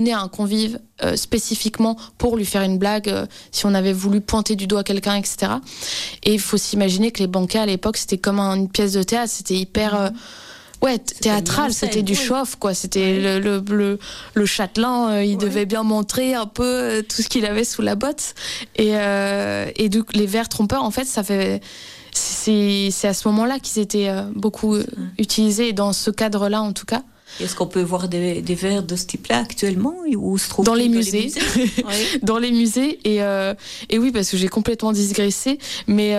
un convive spécifiquement pour lui faire une blague, si on avait voulu pointer du doigt quelqu'un, etc. Et il faut s'imaginer que les banquets à l'époque, c'était comme une pièce de théâtre, c'était hyper théâtral, c'était du show-off, quoi. C'était le châtelain, il devait bien montrer un peu tout ce qu'il avait sous la botte. Et donc les vers trompeurs, en fait, c'est à ce moment-là qu'ils étaient beaucoup utilisés, et dans ce cadre-là, en tout cas. Est-ce qu'on peut voir des vers de ce type-là actuellement, ou se trouve dans les musées, dans les musées, et oui, parce que j'ai complètement digressé, mais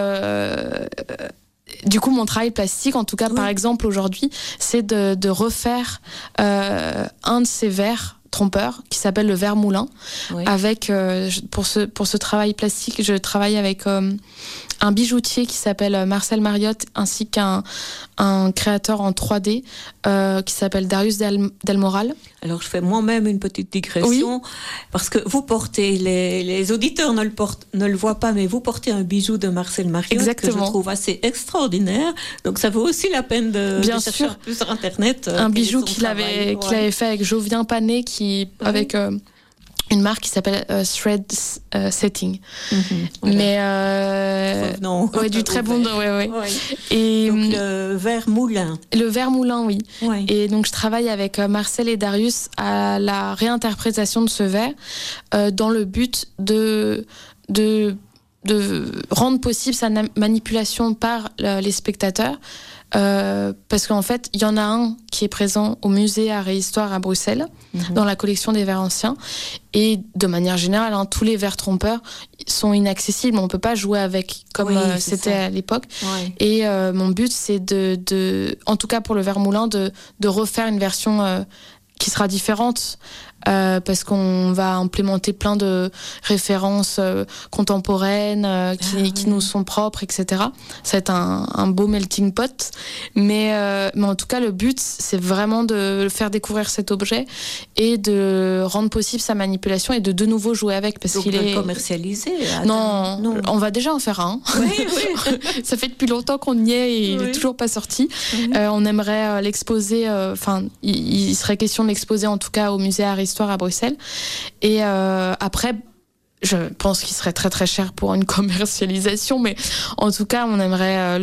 du coup, mon travail plastique, en tout cas, par exemple, aujourd'hui, c'est de refaire un de ces vers trompeurs qui s'appelle le ver moulin. Avec pour ce travail plastique, je travaille avec un bijoutier qui s'appelle Marcel Mariotte, ainsi qu'un créateur en 3D qui s'appelle Darius Del Moral. Alors je fais moi-même une petite digression, parce que vous portez, les auditeurs ne le voient pas, mais vous portez un bijou de Marcel Mariotte que je trouve assez extraordinaire. Donc ça vaut aussi la peine de chercher un peu sur Internet. Un bijou qu'il avait fait avec Jovien Panet, avec une marque qui s'appelle Thread Setting. Mais du très bon nom, Et donc le ver moulin. Le ver moulin, oui. Et donc je travaille avec Marcel et Darius à la réinterprétation de ce vers dans le but de rendre possible sa manipulation par les spectateurs. Parce qu'en fait, il y en a un qui est présent au musée Art et Histoire à Bruxelles, dans la collection des vers anciens. Et de manière générale, tous les vers trompeurs sont inaccessibles. On peut pas jouer avec comme c'était à l'époque. Et mon but, c'est en tout cas pour le ver moulin, de refaire une version qui sera différente. Parce qu'on va implémenter plein de références contemporaines qui nous sont propres, etc. Ça va être un beau melting pot. Mais en tout cas, le but, c'est vraiment de faire découvrir cet objet et de rendre possible sa manipulation et de nouveau jouer avec. Parce qu'il est commercialisé. Non, on va déjà en faire un. Ça fait depuis longtemps qu'on y est et il est toujours pas sorti. On aimerait l'exposer. Il serait question de l'exposer en tout cas au musée Art et Histoire à Bruxelles. Et après, je pense qu'il serait très très cher pour une commercialisation, mais en tout cas, on aimerait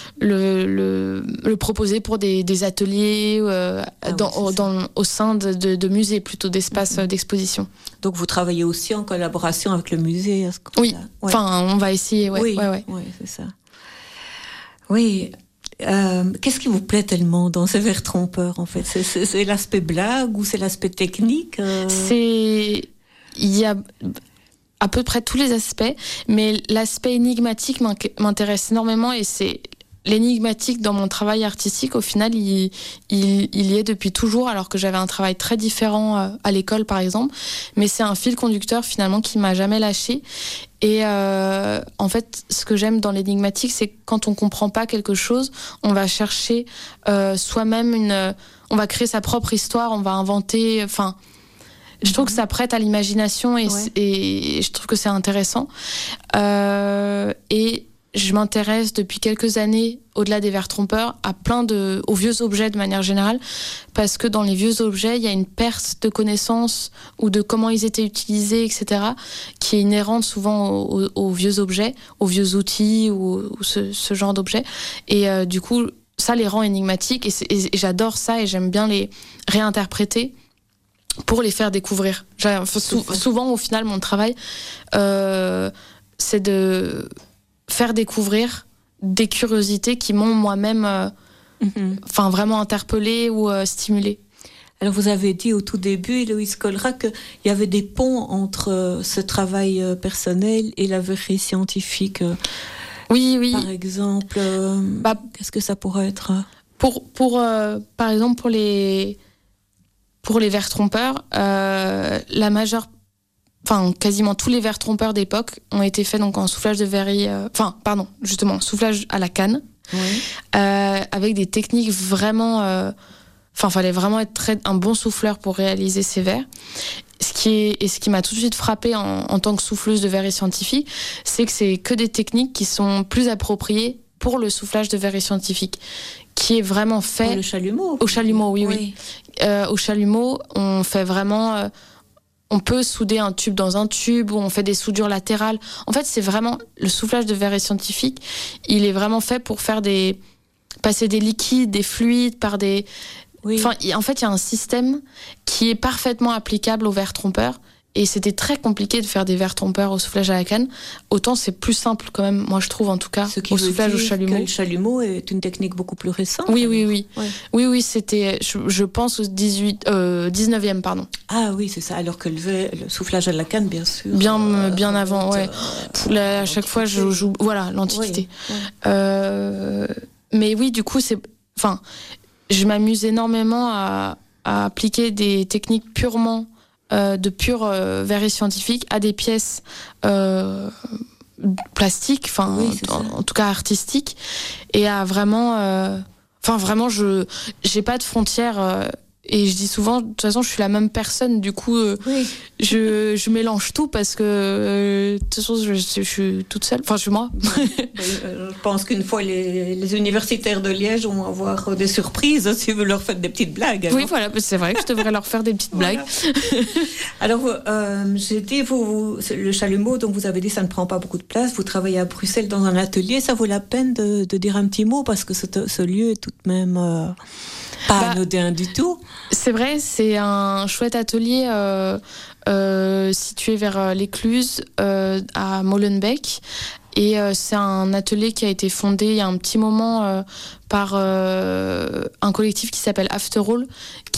le proposer pour des ateliers au sein de musées, plutôt d'espaces d'exposition. Donc vous travaillez aussi en collaboration avec le musée, Oui, on va essayer. Oui, c'est ça. Oui. Qu'est-ce qui vous plaît tellement dans ces vers trompeurs, en fait? C'est l'aspect blague ou c'est l'aspect technique? Il y a à peu près tous les aspects, mais l'aspect énigmatique m'intéresse énormément, et c'est l'énigmatique dans mon travail artistique. Au final, il y est depuis toujours, alors que j'avais un travail très différent à l'école, par exemple. Mais c'est un fil conducteur, finalement, qui m'a jamais lâché. Et en fait, ce que j'aime dans l'énigmatique, c'est que quand on comprend pas quelque chose, on va chercher soi-même on va créer sa propre histoire, on va inventer. Je trouve que ça prête à l'imagination et je trouve que c'est intéressant. Et je m'intéresse depuis quelques années, au-delà des vers trompeurs, aux vieux objets de manière générale, parce que dans les vieux objets, il y a une perte de connaissances ou de comment ils étaient utilisés, etc., qui est inhérente souvent aux vieux objets, aux vieux outils ou ce genre d'objets. Et du coup, ça les rend énigmatiques, et j'adore ça, et j'aime bien les réinterpréter pour les faire découvrir. Souvent, au final, mon travail, c'est de faire découvrir des curiosités qui m'ont moi-même vraiment interpellée ou stimulée. Alors vous avez dit au tout début, Héloïse Colrat, qu'il y avait des ponts entre ce travail personnel et la vérité scientifique. Oui. Par exemple, qu'est-ce que ça pourrait être? Par exemple, pour les vers trompeurs, quasiment tous les vers trompeurs d'époque ont été faits donc en soufflage de verre, soufflage à la canne, avec des techniques vraiment. Fallait vraiment être un bon souffleur pour réaliser ces vers. Ce qui m'a tout de suite frappée en tant que souffleuse de verre scientifique, c'est que c'est que des techniques qui sont plus appropriées pour le soufflage de verre scientifique, qui est vraiment fait. Pour le chalumeau. Au chalumeau, oui. Au chalumeau, on fait vraiment. on peut souder un tube dans un tube, ou on fait des soudures latérales. En fait, c'est vraiment le soufflage de verre scientifique. Il est vraiment fait pour faire passer des liquides, des fluides par des. Oui. Enfin, en fait, il y a un système qui est parfaitement applicable au verre trompeur. Et c'était très compliqué de faire des verres trompeurs au soufflage à la canne. Autant c'est plus simple quand même, moi je trouve en tout cas, au soufflage au chalumeau. Le chalumeau est une technique beaucoup plus récente. Oui. Oui, c'était, je pense, au 19e, pardon. Ah oui, c'est ça. Alors que le soufflage à la canne, bien sûr. Bien avant, ouais. À chaque fois, je joue. Voilà, l'Antiquité. Oui. Mais oui, du coup, je m'amuse énormément à appliquer des techniques purement. De pur verre scientifique à des pièces plastiques, en tout cas artistiques, et à vraiment, vraiment, j'ai pas de frontières. Et je dis souvent, de toute façon, je suis la même personne. Du coup, je mélange tout parce que de toute façon, je suis toute seule. Enfin, je suis moi. Je pense qu'une fois, les universitaires de Liège vont avoir des surprises si vous leur faites des petites blagues. Alors. Oui, voilà, c'est vrai que je devrais leur faire des petites blagues. Alors, j'ai dit, le chalumeau, donc vous avez dit, ça ne prend pas beaucoup de place. Vous travaillez à Bruxelles dans un atelier. Ça vaut la peine de dire un petit mot parce que ce lieu est tout de même... pas anodin du tout. C'est vrai, c'est un chouette atelier situé vers l'Écluse, à Molenbeek. Et c'est un atelier qui a été fondé il y a un petit moment par un collectif qui s'appelle After All,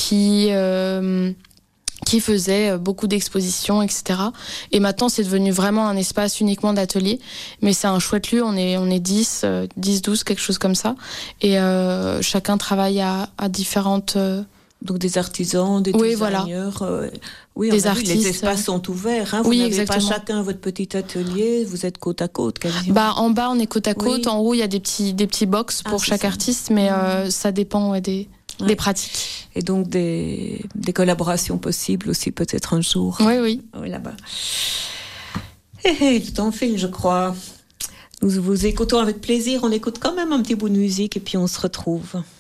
qui faisait beaucoup d'expositions, etc. Et maintenant, c'est devenu vraiment un espace uniquement d'atelier. Mais c'est un chouette lieu, on est 10, 12, quelque chose comme ça. Et chacun travaille à différentes... Donc des artisans, des designers... Voilà. Des artistes. Les espaces sont ouverts. Vous n'avez pas chacun votre petit atelier, vous êtes côte à côte quasiment. En bas, on est côte à côte. En haut, il y a des petits box pour chaque artiste. Mais ça dépend des pratiques. Et donc des collaborations possibles aussi peut-être un jour. Oui, là-bas. Le temps file, je crois. Nous vous écoutons avec plaisir. On écoute quand même un petit bout de musique et puis on se retrouve.